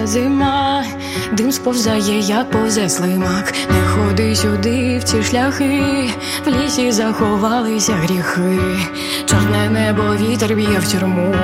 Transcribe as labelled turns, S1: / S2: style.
S1: зима, дим сповзає, як повзе слимак. Не ходи сюди в ці шляхи, в лісі заховалися гріхи. Чорне небо, вітер б'є в тюрму.